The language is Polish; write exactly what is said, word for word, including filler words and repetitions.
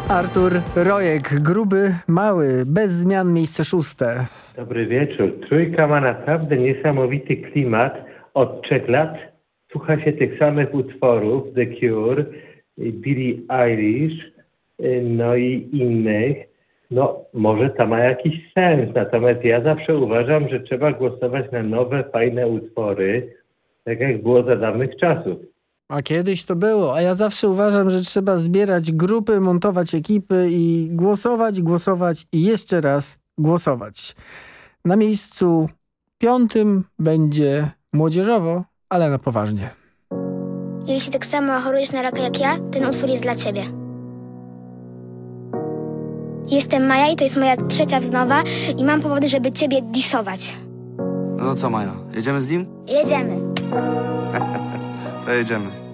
Artur Rojek, gruby, mały, bez zmian, miejsce szóste. Dobry wieczór. Trójka ma naprawdę niesamowity klimat. Od trzech lat słucha się tych samych utworów, The Cure, Billie Eilish, no i innych. No, może to ma jakiś sens, natomiast ja zawsze uważam, że trzeba głosować na nowe, fajne utwory, tak jak było za dawnych czasów. A kiedyś to było, a ja zawsze uważam, że trzeba zbierać grupy, montować ekipy i głosować, głosować i jeszcze raz głosować. Na miejscu piątym będzie młodzieżowo, ale na poważnie. Jeśli tak samo chorujesz na raka jak ja, ten utwór jest dla ciebie. Jestem Maja i to jest moja trzecia wznowa i mam powody, żeby ciebie disować. No to co, Maja, jedziemy z nim? Jedziemy. To jedziemy.